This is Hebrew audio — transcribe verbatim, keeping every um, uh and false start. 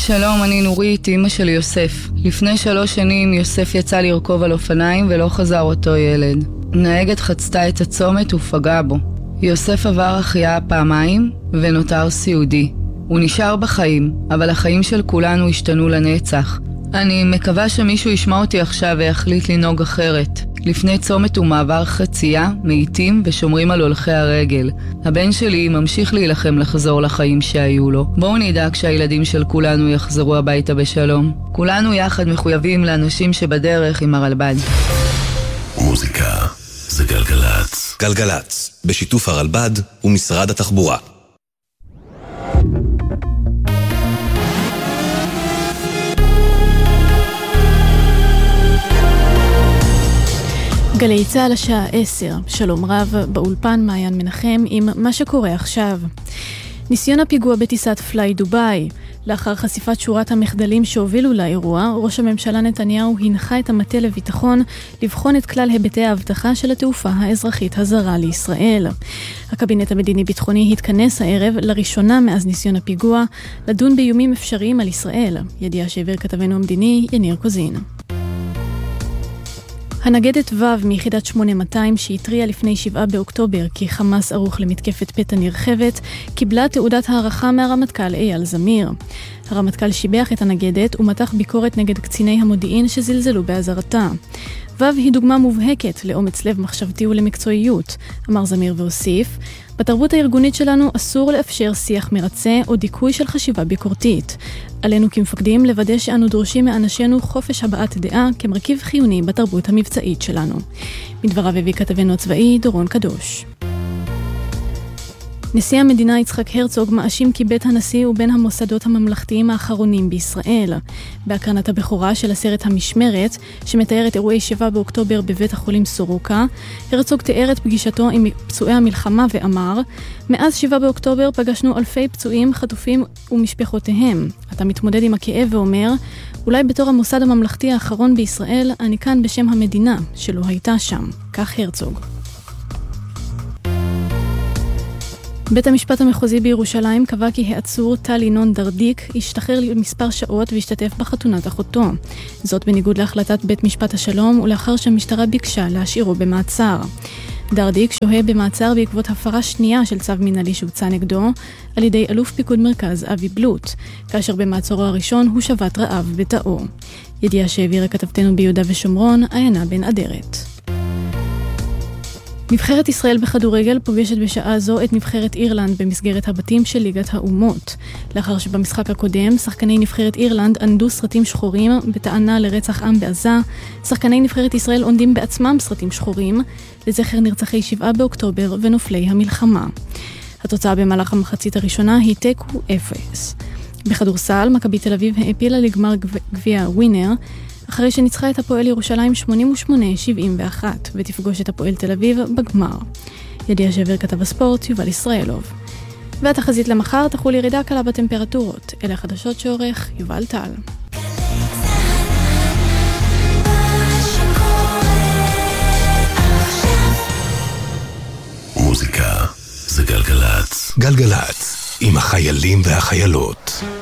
שלום, אני נורית, אמא של יוסף. לפני שלוש שנים יוסף יצא לרכוב על אופניים ולא חזר אותו ילד. נהגת חצתה את הצומת ופגעה בו. יוסף עבר החייאה פעמיים ונותר סיעודי. הוא נשאר בחיים, אבל החיים של כולנו השתנו לנצח. אני מקווה שמישהו ישמע אותי עכשיו ויחליט לנהוג אחרת. לפני צומת ומעבר חצייה, מאיטים ושומרים על הולכי הרגל. הבן שלי ממשיך להילחם לחזור לחיים שהיו לו. בואו נדאג שהילדים של כולנו יחזרו הביתה בשלום. כולנו יחד מחויבים לאנשים שבדרך עם הרלב"ד. מוזיקה זה גלגלץ. גלגלץ, בשיתוף הרלב"ד ומשרד התחבורה. גלי צהל השעה עשר, שלום רב, באולפן מעיין מנחם עם מה שקורה עכשיו. ניסיון הפיגוע בטיסת פליי דוביי. לאחר חשיפת שורת המחדלים שהובילו לאירוע, ראש הממשלה נתניהו הנחה את המטה לביטחון לבחון את כלל היבטי ההבטחה של התעופה האזרחית הזרה לישראל. הקבינט המדיני-ביטחוני התכנס הערב לראשונה מאז ניסיון הפיגוע לדון באיומים אפשריים על ישראל. ידיעה שהעביר כתבנו המדיני יניר קוזין. הנגדת ו' מיחידת שמונה מאתיים שהתריעה לפני שבעה באוקטובר כי חמאס ערוך למתקפת פתע נרחבת, קיבלה תעודת הערכה מהרמטכ"ל אייל זמיר. הרמטכ"ל שיבח את הנגדת ומתח ביקורת נגד קציני המודיעין שזלזלו בעזרתה. ו' היא דוגמה מובהקת לאומץ לב מחשבתי ולמקצועיות, אמר זמיר והוסיף, בתרבות הארגונית שלנו אסור לאפשר שיח מרצה או דיכוי של חשיבה ביקורתית. עלינו כמפקדים לוודא שאנו דורשים מאנשינו חופש הבעת דעה כמרכיב חיוני בתרבות המבצעית שלנו. מדבריו הביא כתבנו הצבאי דורון קדוש. נשיא המדינה יצחק הרצוג מאשים כי בית הנשיא הוא בין המוסדות הממלכתיים האחרונים בישראל. בהקרנת הבכורה של הסרט המשמרת, שמתאר את אירועי שבעה באוקטובר בבית החולים סורוקה, הרצוג תיאר את פגישתו עם פצועי המלחמה ואמר, מאז שבעה באוקטובר פגשנו אלפי פצועים, חטופים ומשפחותיהם. אתה מתמודד עם הכאב ואומר, אולי בתור המוסד הממלכתי האחרון בישראל, אני כאן בשם המדינה שלא הייתה שם. כך הרצוג. בית המשפט המחוזי בירושלים קבע כי העצור טל ינון דרדיק השתחרר למספר שעות והשתתף בחתונת אחותו. זאת בניגוד להחלטת בית משפט השלום ולאחר שהמשטרה ביקשה להשאירו במעצר. דרדיק שוהה במעצר בעקבות הפרה שנייה של צו מנהלי שהוצא נגדו על ידי אלוף פיקוד מרכז אבי בלוט, כאשר במעצורו הראשון הוא שבת רעב בתאו. ידיעה שהעבירה כתבתנו ביהודה ושומרון, עיינה בן אדרת. נבחרת ישראל בכדורגל פוגשת בשעה זו את נבחרת אירלנד במסגרת הבתים של ליגת האומות. לאחר שבמשחק הקודם, שחקני נבחרת אירלנד ענדו סרטים שחורים בטענה לרצח עם בעזה, שחקני נבחרת ישראל עונדים בעצמם סרטים שחורים לזכר נרצחי שבעה באוקטובר ונופלי המלחמה. התוצאה במהלך המחצית הראשונה היא תיקו אפס. בכדורסל, מכבי תל אביב העפילה לגמר גביע ווינר, אחרי שניצחה את הפועל ירושלים שמונים ושמונה שבעים ואחת ותפגוש את הפועל תל אביב בגמר. ידיעה שהעביר כתב הספורט יובל ישראלוב. והתחזית למחר תחול ירידה קלה בטמפרטורות. אלה החדשות שעורך יובל טל. מוזיקה זה גלגלץ. גלגלץ, עם החיילים והחיילות.